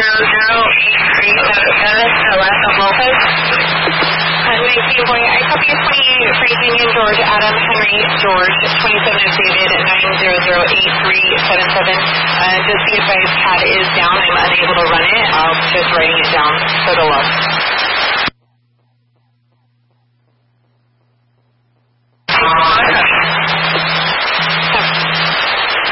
I copy 28 Frank Union George Adam Henry George 27 is David 9008377. Just be advised, CAD is down. I'm unable to run it. I'll just writing it down for the log.